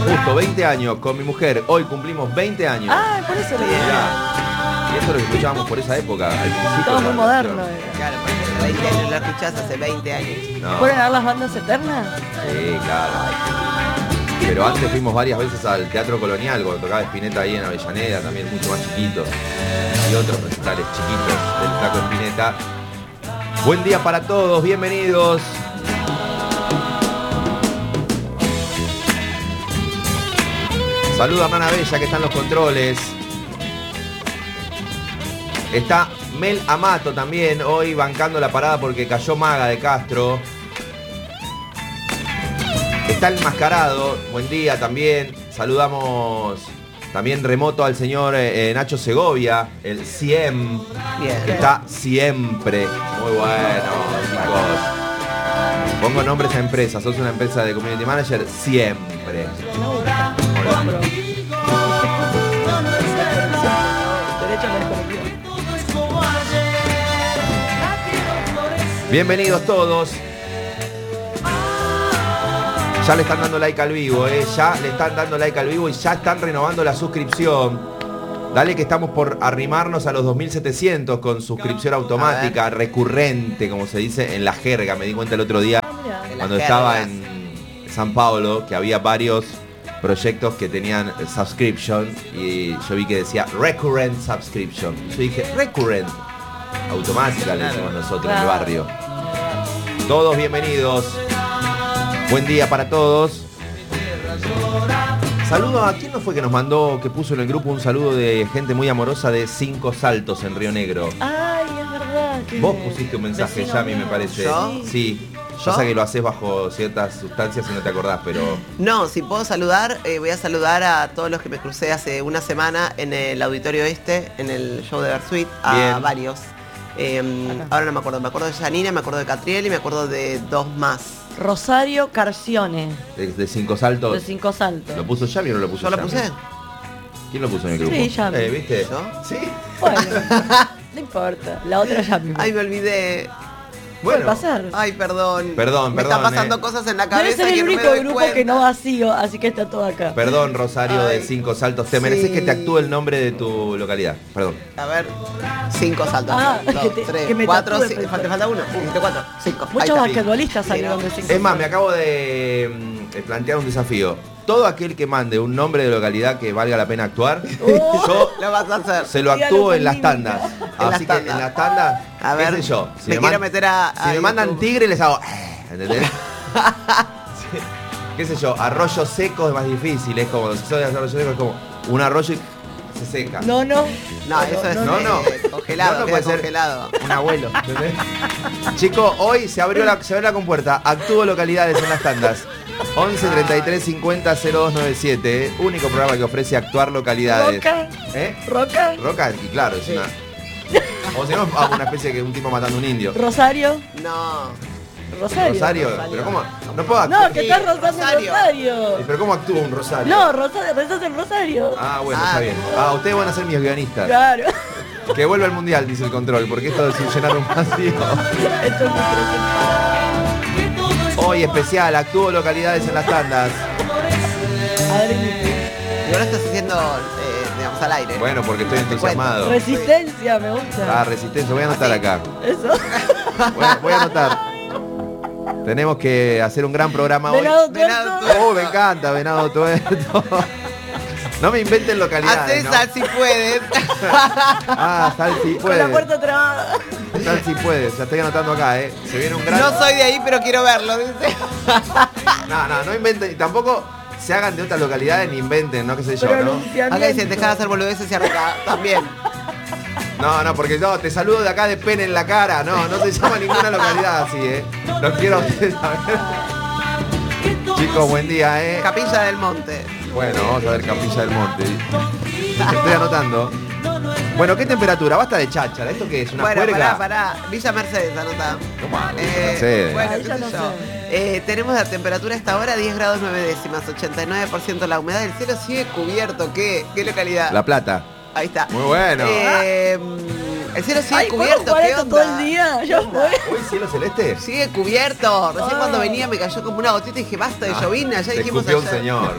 Justo 20 años con mi mujer. Hoy cumplimos 20 años. Ah, por eso lo dije. Y eso es lo que escuchábamos por esa época. Al principio Todo de la muy moderno. relación. Claro, porque 20 años lo escuchás hace 20 años. No. ¿Fueron a ver las bandas eternas? Sí, claro. Pero antes fuimos varias veces al Teatro Colonial, cuando tocaba Spinetta ahí en Avellaneda, también mucho más chiquitos. Y otros recitales chiquitos del Flaco Spinetta. Buen día para todos, bienvenidos. Saluda a Hernán Bella que está en los controles. Está Mel Amato también, hoy bancando la parada porque cayó Maga de Castro. Está el Mascarado, buen día también. Saludamos también remoto al señor Nacho Segovia, el CIEM, Bien. que está siempre. Muy bueno, chicos. Pongo nombres a empresas, sos una empresa de community manager, siempre. Bienvenidos todos. Ya le están dando like al vivo, ya le están dando like al vivo y ya están renovando la suscripción. Dale que estamos por arrimarnos a los 2700 con suscripción automática, recurrente, como se dice en la jerga. Me di cuenta el otro día cuando estaba en San Paulo que había varios proyectos que tenían subscription y yo vi que decía recurrent subscription. Yo dije recurrent, automática le decimos nosotros en el barrio. Todos bienvenidos. Buen día para todos. Saludo a quién no fue que nos mandó, que puso en el grupo un saludo de gente muy amorosa de 5 Saltos en Río Negro. Ay, es verdad. Vos pusiste un mensaje, vecino Yami, me mío. parece. ¿Yo? Sí. ¿Yo? Yo sé que lo haces bajo ciertas sustancias y no te acordás, pero... No, si puedo saludar, voy a saludar a todos los que me crucé hace una semana en el Auditorio Este, en el show de Versuit, a Bien. varios. Ahora no me acuerdo de Janina, me acuerdo de Catriel y me acuerdo de dos más. Rosario Carcione, De 5 Saltos. de 5 Saltos. ¿Lo puso Yami o no lo puso ¿Yo lo Yami? puse? ¿Quién lo puso en el grupo? Sí, Yami. ¿Viste? ¿Yo? Sí. Bueno, no importa. La otra ya mismo. Ay, me olvidé. Puede Bueno. pasar. Ay, perdón. Perdón, Me perdón, están pasando cosas en la Debe cabeza ser que el no me único doy grupo cuenta. que no vacío, así que está todo acá. Perdón, Rosario de Ay. 5 Saltos. Te Sí. mereces que te actúe el nombre de tu localidad. Perdón. A ver, 5 saltos. Ah, 2, que 3, me 4, tatúe, 5. pensé. Te falta uno. 1, 2, 4, 5. Muchos basquetbolistas salieron de 5 Es más, me acabo de plantear un desafío. Todo aquel que mande un nombre de localidad que valga la pena actuar, yo Lo vas a hacer. se lo Dígalo actúo con en las límica. tandas. En Así las que tandas. en las tandas, A ver, qué sé yo. me quiero meter a Si me mandan YouTube. tigre les hago... ¿Entendés? Sí. Qué sé yo, arroyo seco es más difícil. Es como, si soy de arroyo seco es como un arroyo y se seca. No, no. No, eso es no, no. congelado, No, no queda puede ser. congelado. Un abuelo. ¿Entendés? Chicos, hoy se abrió la compuerta. Actúo localidades en las tandas. 11 33 50 0297. Único programa que ofrece actuar localidades. Roca. ¿Eh? Roca. Roca, y claro, es Sí. una. O si no, hago una especie de un tipo matando a un indio. Rosario. No. Rosario. Rosario. Pero ¿cómo? No puedo No, actuar. que Sí, estás rozando Rosario. Rosario. Pero ¿cómo actúa un Rosario? No, Rosario, rezas en Rosario. Ah, bueno, Ah. está bien. Ah, ustedes van a ser mis guionistas. Claro. Que vuelva al mundial, dice el control, porque esto es llenar un vacío. Esto es muy Hoy especial, actúo localidades en las tandas. A ver, Y ahora estás haciendo, digamos, al aire. Bueno, porque estoy entusiasmado. resistencia, me gusta. Ah, resistencia, voy a anotar acá. Eso. Voy a anotar. Tenemos que hacer un gran programa hoy. Venado Venado tuerto. Oh, me encanta, venado tuerto. No me inventen Haz localidades, ¿no? esa si puedes. Ah, tal si Con la puedes. puerta trabada. Tal si puedes. Ya estoy anotando acá, Se viene un gran... No soy de ahí, pero quiero verlo, dice. No inventen. Y tampoco se hagan de otras localidades ni inventen, no qué sé yo, ¿no? Pronunciamiento. Acá dicen, dejar de hacer boludeces y arranca también. No, porque no, te saludo de acá de pene en la cara. No se llama ninguna localidad así, Los quiero a ustedes saber. Chicos, buen día, Capilla del Monte. Bueno, vamos a ver Capilla del Monte. Estoy anotando. Bueno, ¿qué temperatura? Basta de cháchara. ¿Esto qué es? ¿Una Bueno, juerga? pará. Villa Mercedes, anotá. ¿Cómo hago? Mercedes. Bueno, Ahí qué ya sé no yo. Tenemos la temperatura a esta hora 10 grados 9 décimas, 89% la humedad del cielo sigue cubierto. ¿Qué localidad? La Plata. Ahí está. Muy bueno. El cielo sigue Ay, cubierto, ¿puedo jugar ¿qué esto onda? todo el día? Ya fue. ¿Hoy cielo celeste? Sigue cubierto. Recién cuando venía me cayó como una gotita y dije, basta de llovina, ya Te dijimos escupió un ayer. señor.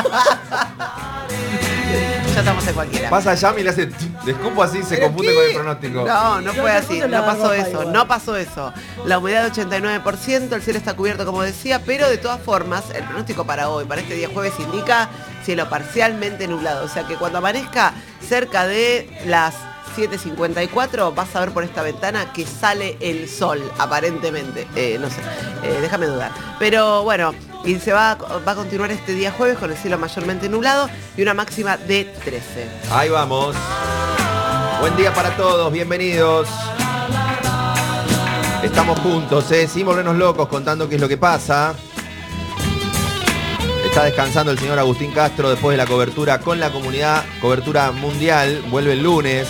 Ya estamos en cualquiera. Pasa allá y le hace... Le escupo así y se ¿Pero confunde qué? con el pronóstico. No, no Yo fue te así, puse la no pasó ropa eso, igual. no pasó eso. La humedad 89%, el cielo está cubierto como decía, pero de todas formas, el pronóstico para hoy, para este día jueves, indica cielo parcialmente nublado. O sea que cuando amanezca cerca de las 7:54 vas a ver por esta ventana que sale el sol, aparentemente. No sé, déjame dudar. Pero bueno, y va a continuar este día jueves con el cielo mayormente nublado y una máxima de 13. Ahí vamos. Buen día para todos, bienvenidos. Estamos juntos, sin volvernos locos contando qué es lo que pasa. Está descansando el señor Agustín Castro después de la cobertura con la comunidad, cobertura mundial, vuelve el lunes.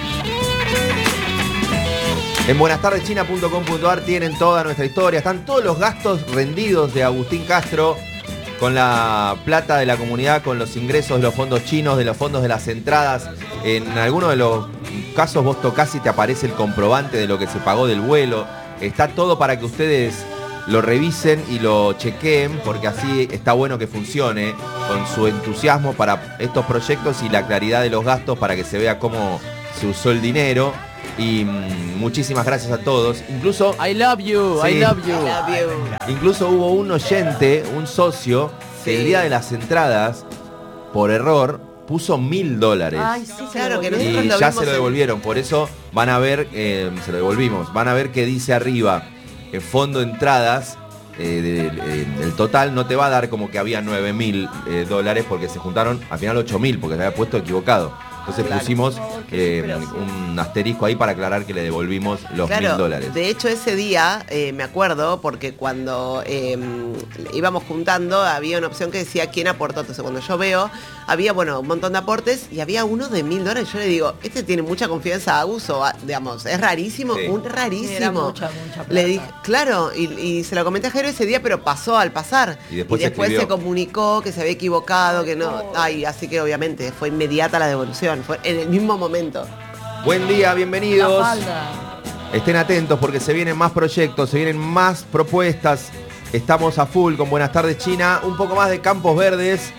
En buenastardechina.com.ar tienen toda nuestra historia, están todos los gastos rendidos de Agustín Castro con la plata de la comunidad, con los ingresos de los fondos chinos, de los fondos de las entradas. En algunos de los casos vos tocás y te aparece el comprobante de lo que se pagó del vuelo. Está todo para que ustedes lo revisen y lo chequeen, porque así está bueno que funcione con su entusiasmo para estos proyectos y la claridad de los gastos para que se vea cómo se usó el dinero. Y muchísimas gracias a todos. Incluso I love you, Sí. I love you. Incluso hubo un oyente, un socio, que el día de las entradas, por error, puso $1.000. Ay, sí, Claro, que lo nosotros Y lo ya vimos se lo en- devolvieron. Por eso van a ver, se lo devolvimos. Van a ver que dice arriba, fondo entradas, el total no te va a dar como que había $9.000, porque se juntaron al final 8.000, porque se había puesto equivocado. Entonces Claro. pusimos un asterisco ahí para aclarar que le devolvimos los Claro, $1.000. de hecho ese día me acuerdo porque cuando íbamos juntando había una opción que decía quién aportó. Entonces cuando yo veo, había un montón de aportes y había uno de $1.000. Yo le digo, este tiene mucha confianza a Uso, digamos, es rarísimo, Sí. rarísimo. Era mucha plata. Le dije, claro, y se lo comenté a Jairo ese día, pero pasó al pasar. Y después se escribió. se comunicó que se había equivocado, que no. Ay, así que obviamente fue inmediata la devolución, fue en el mismo momento. Buen día, bienvenidos. La falda. Estén atentos porque se vienen más proyectos, se vienen más propuestas. Estamos a full con Buenas Tardes China. Un poco más de Campos Verdes.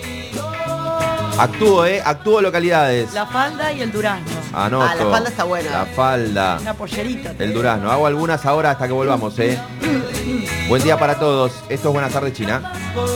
Actúo localidades. La falda y el durazno. Anoto. Ah, la falda está buena. La falda. Una pollerita. El durazno. Hago algunas ahora hasta que volvamos, Buen día para todos. Esto es Buenas Tardes China.